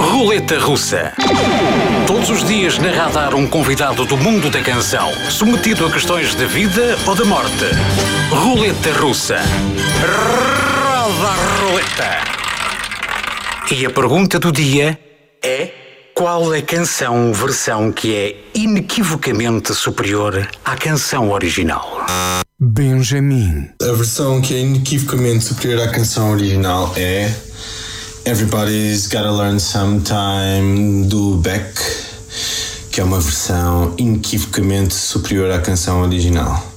Roleta Russa. Todos os dias na Radar um convidado do mundo da canção, submetido a questões de vida ou de morte. Roleta Russa. Roda a roleta. E a pergunta do dia é: qual a versão que é inequivocamente superior à canção original? Benjamin. A versão que é inequivocamente superior à canção original é Everybody's Gotta Learn Sometime, do Beck, que é uma versão inequivocamente superior à canção original.